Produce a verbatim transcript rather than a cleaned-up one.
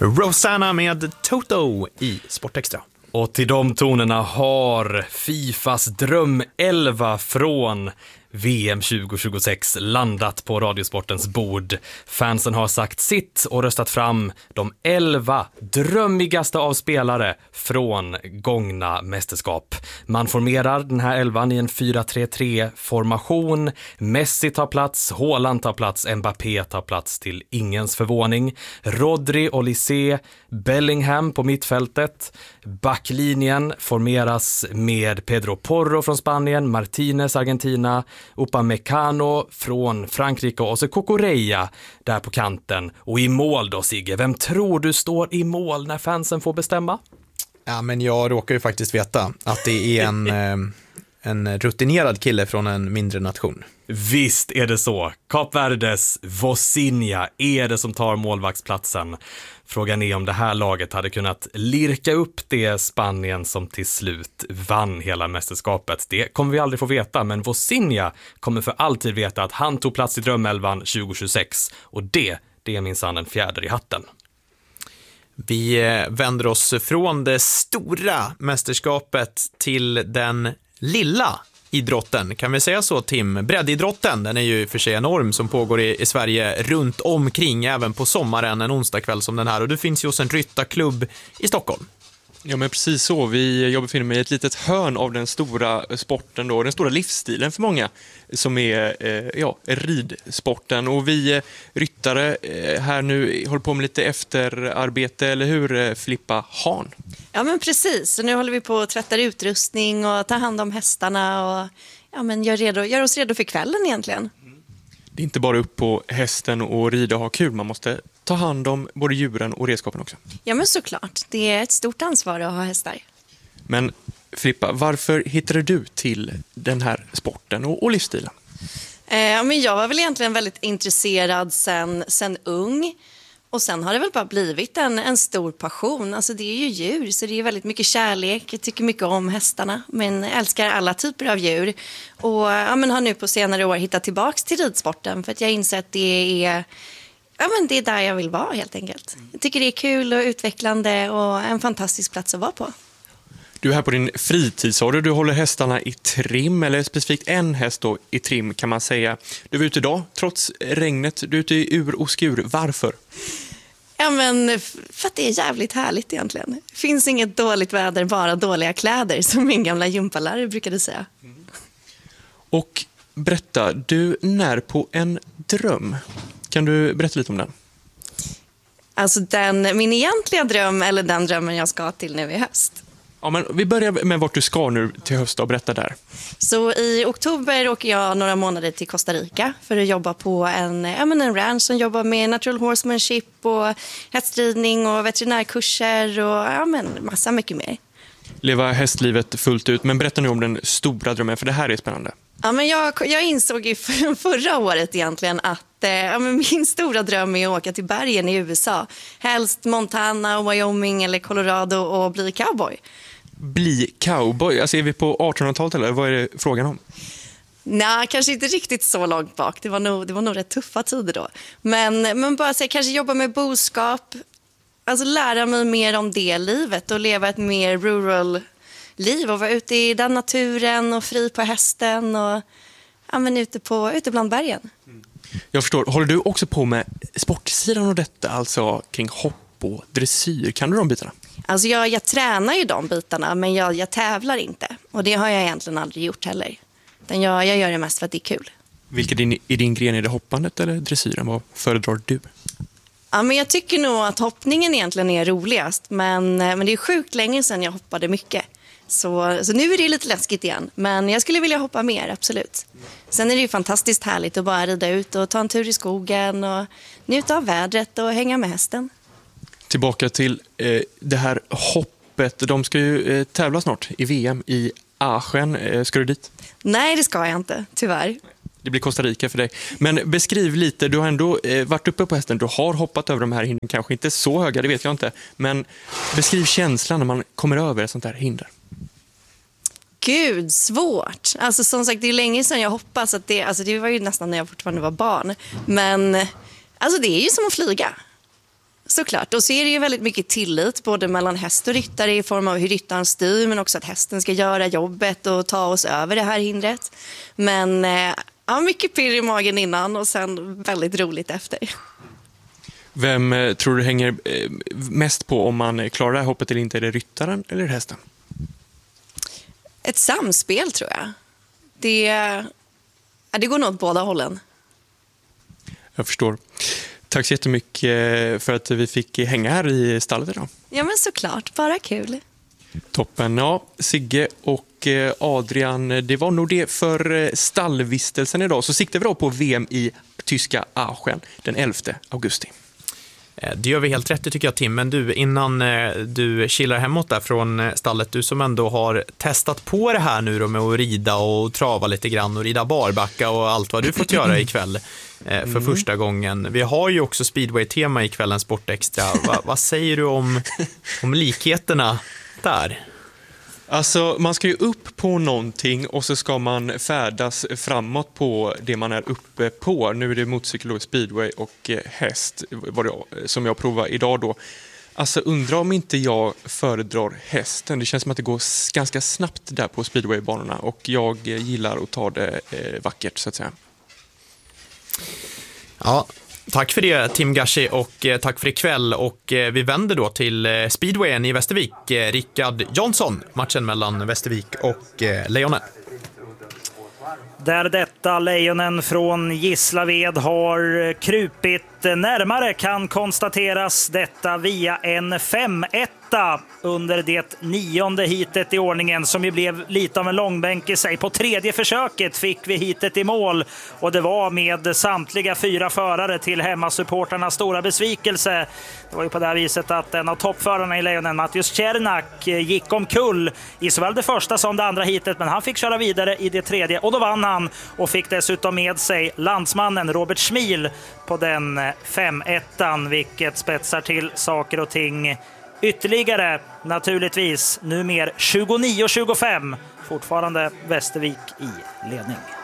Rosanna med Toto i Sportextra. Och till de tonerna har Fifas drömelva från V M tjugo tjugosex landat på Radiosportens bord. Fansen har sagt sitt och röstat fram de elva drömmigaste av spelare från gångna mästerskap. Man formerar den här elvan i en fyra tre tre-formation. Messi tar plats, Haaland tar plats, Mbappé tar plats till ingens förvåning. Rodri, Olise, Bellingham på mittfältet. Backlinjen formeras med Pedro Porro från Spanien, Martinez, Argentina, Upamecano från Frankrike och så Cucurella där på kanten. Och i mål då, Sigge, vem tror du står i mål när fansen får bestämma? Ja, men jag råkar ju faktiskt veta att det är en, en rutinerad kille från en mindre nation. Visst är det så. Kap Verdes Vozinha är det som tar målvaktsplatsen. Frågan är om det här laget hade kunnat lirka upp det Spanien som till slut vann hela mästerskapet. Det kommer vi aldrig få veta, men Vozinha kommer för alltid veta att han tog plats i drömelvan tjugo tjugosex. Och det, det är minsann en fjäder i hatten. Vi vänder oss från det stora mästerskapet till den lilla idrotten. Kan vi säga så, Tim? Breddidrotten, den är ju för sig enorm, som pågår i, i Sverige runt omkring även på sommaren, en onsdagkväll som den här. Och det finns ju hos en ryttarklubb i Stockholm. Ja, men precis så. Vi jag befinner mig i ett litet hörn av den stora sporten då, den stora livsstilen för många, som är eh, ja, ridsporten. Och vi eh, ryttare eh, här nu håller på med lite efterarbete, eller hur, eh, Filippa Hahn? Ja, men precis. Så nu håller vi på att tvätta utrustning och ta hand om hästarna och ja, men gör, redo, gör oss redo för kvällen egentligen. Det är inte bara upp på hästen och rida och ha kul, man måste ta hand om både djuren och redskapen också. Ja, men såklart. Det är ett stort ansvar att ha hästar. Men Filippa, varför hittade du till den här sporten och, och livsstilen? Eh, men jag var väl egentligen väldigt intresserad sen, sen ung. Och sen har det väl bara blivit en, en stor passion. Alltså det är ju djur, så det är väldigt mycket kärlek. Jag tycker mycket om hästarna, men älskar alla typer av djur. Och ja, men har nu på senare år hittat tillbaka till ridsporten, för att jag inser att det är, ja, men det är där jag vill vara helt enkelt. Jag tycker det är kul och utvecklande och en fantastisk plats att vara på. Du är här på din fritid, sa du. Du håller hästarna i trim, eller specifikt en häst då i trim kan man säga. Du var ute idag, trots regnet. Du är ute i ur och skur. Varför? Ja, men för att det är jävligt härligt egentligen. Det finns inget dåligt väder, bara dåliga kläder, som min gamla gympalärare brukade säga. Mm. Och berätta, du när på en dröm. Kan du berätta lite om den? Alltså den, min egentliga dröm, eller den drömmen jag ska till nu i höst. Ja, men vi börjar med vart du ska nu till höst och berätta där. Så i oktober åker jag några månader till Costa Rica för att jobba på en, ja, men en ranch som jobbar med natural horsemanship och hästridning och veterinärkurser och ja, men massa mycket mer. Leva hästlivet fullt ut, men berätta nu om den stora drömmen, för det här är spännande. Ja, men jag, jag insåg ju för, förra året egentligen att eh, ja, men min stora dröm är att åka till bergen i U S A. Helst Montana, Wyoming eller Colorado och bli cowboy. Bli cowboy? Alltså är vi på artonhundratalet eller vad är det frågan om? Nej, kanske inte riktigt så långt bak. Det var nog, det var nog rätt tuffa tider då. Men, men bara så, kanske jobba med boskap. Alltså lära mig mer om det livet och leva ett mer rural liv och vara ute i den naturen och fri på hästen och ja, men ute, på, ute bland bergen. Jag förstår. Håller du också på med sportsidan av detta, alltså kring hopp och dressyr? Kan du de bitarna? Alltså jag, jag tränar ju de bitarna, men jag, jag tävlar inte. Och det har jag egentligen aldrig gjort heller. Den jag, jag gör det mest för att det är kul. Vilket är din, är din gren? Är det hoppandet eller dressyren? Vad föredrar du? Ja, men jag tycker nog att hoppningen egentligen är roligast. Men, men det är sjukt länge sedan jag hoppade mycket. Så, så nu är det lite läskigt igen. Men jag skulle vilja hoppa mer, absolut. Sen är det ju fantastiskt härligt att bara rida ut och ta en tur i skogen och njuta av vädret och hänga med hästen. Tillbaka till eh, det här hoppet. De ska ju eh, tävla snart i V M i Aachen. Eh, ska du dit? Nej, det ska jag inte, tyvärr. Det blir Costa Rica för dig. Men beskriv lite, du har ändå eh, varit uppe på hästen. Du har hoppat över de här hindren, kanske inte så höga, det vet jag inte. Men beskriv känslan när man kommer över ett sånt här hinder. Gud, svårt. Alltså som sagt, det är länge sedan jag hoppas att det, alltså det var ju nästan när jag fortfarande var barn. Men alltså det är ju som att flyga. Såklart, och så är det ju väldigt mycket tillit både mellan häst och ryttare i form av hur ryttaren styr, men också att hästen ska göra jobbet och ta oss över det här hindret. Men eh, ja, mycket pirr i magen innan och sen väldigt roligt efter. Vem eh, tror du hänger eh, mest på om man klarar det här hoppet eller inte? Är det ryttaren eller hästen? Ett samspel tror jag. Det, ja, det går nog åt båda hållen. Jag förstår. Tack så jättemycket för att vi fick hänga här i stallet idag. Ja, men såklart. Bara kul. Toppen. Ja, Sigge och Adrian, det var nog det för stallvistelsen idag. Så siktar vi då på V M i tyska Aachen den elfte augusti. Det gör vi helt rätt, tycker jag, Tim. Men du, innan du chillar hemåt där från stallet, du som ändå har testat på det här nu då med att rida och trava lite grann och rida barbacka och allt vad du fått göra ikväll för mm. första gången. Vi har ju också speedway-tema i kvällens Sportextra. Va, vad säger du om, om likheterna där? Alltså, man ska ju upp på någonting och så ska man färdas framåt på det man är uppe på. Nu är det motorcykel, speedway och häst vad det, som jag provar idag då. Alltså, undrar om inte jag föredrar hästen. Det känns som att det går ganska snabbt där på speedwaybanorna och jag gillar att ta det eh, vackert, så att säga. Ja, tack för det, Tim Gashi, och eh, tack för ikväll. Och eh, vi vänder då till eh, speedwayen i Västervik. Eh, Rickard Jansson, matchen mellan Västervik och eh, Lejonen. Där detta Lejonen från Gislaved har krupit närmare kan konstateras detta via en fem ett under det nionde hitet i ordningen, som ju blev lite av en långbänk i sig. På tredje försöket fick vi hitet i mål och det var med samtliga fyra förare till hemmasupportarnas stora besvikelse. Det var ju på det här viset att en av toppförarna i Lejonen, Mattias Czernak, gick omkull i såväl det första som det andra hitet, men han fick köra vidare i det tredje och då vann han och fick dessutom med sig landsmannen Robert Schmil på den fem ett, vilket spetsar till saker och ting ytterligare. Naturligtvis nummer tjugonio tjugofem, fortfarande Västervik i ledning.